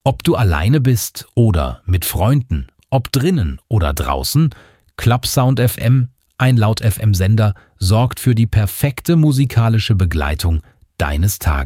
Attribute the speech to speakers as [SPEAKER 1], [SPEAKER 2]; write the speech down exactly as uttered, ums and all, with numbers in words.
[SPEAKER 1] Ob du alleine bist oder mit Freunden, ob drinnen oder draußen, Clubsound F M, ein Laut F M Sender, sorgt für die perfekte musikalische Begleitung deines Tages.